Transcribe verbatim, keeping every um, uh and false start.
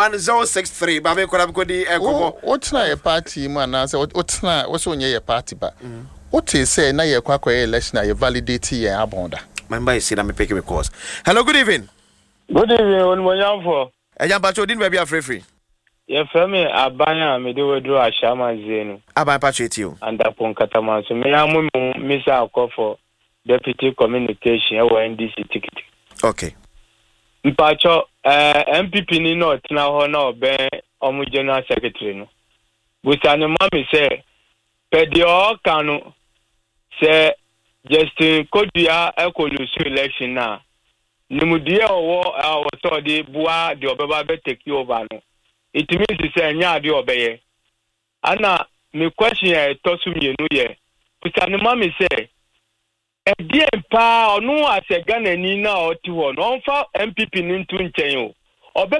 one zero six three. Babe kola kodi ekobo. What's na your party man na say what's na what's on your party ba. What is say na your kwakwa election na your validate your abonda. Remember you say that me pick your calls. Hello, good evening. Good evening, on my for. Eja Pacho din baby free free. Ye femi abanya me do withdraw ashama zenu. Aban Pacho you. And upon Katama so me amu Mister Akofo Deputy Communication e N D C ticket. Okay. Mpacho eh M P P ni no tina ho na oben omu general secretary no. Busane mama say pedi o kanu say Justin Kodua ekolusu election na. Nimudie owo awoto de bua de obeba be take over no. It means to say nya de obeye. Ana me question e tosu mienu ye. Busane mama say e die mpa onu asega nani na oti ho no onfa M P P ni ntu nchen o.